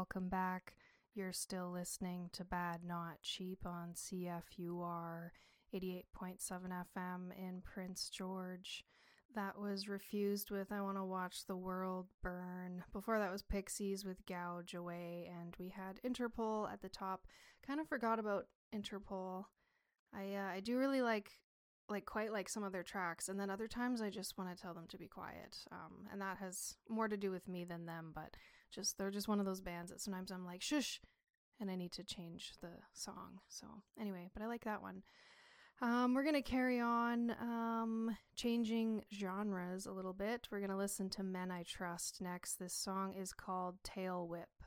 welcome back. You're still listening to Bad Not Cheap on CFUR 88.7 FM in Prince George. That was Refused with I Want to Watch the World Burn. Before that was Pixies with Gouge Away, and we had Interpol at the top. Kind of forgot about Interpol. I do really quite like some of their tracks, and then other times I just want to tell them to be quiet. And that has more to do with me than them, but they're just one of those bands that sometimes I'm like, shush, and I need to change the song. So anyway, but I like that one. We're going to carry on, changing genres a little bit. We're going to listen to Men I Trust next. This song is called Tail Whip.